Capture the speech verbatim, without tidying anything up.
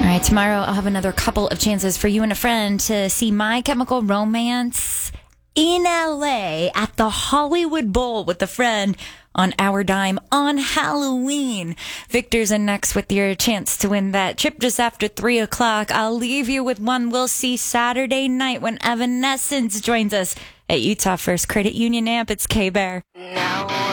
right, tomorrow I'll have another couple of chances for you and a friend to see My Chemical Romance in L A at the Hollywood Bowl with a friend on our dime on Halloween. Victor's in next with your chance to win that trip just after three o'clock. I'll leave you with one we'll see Saturday night when Evanescence joins us at Utah First Credit Union Amp. It's K-Bear. Now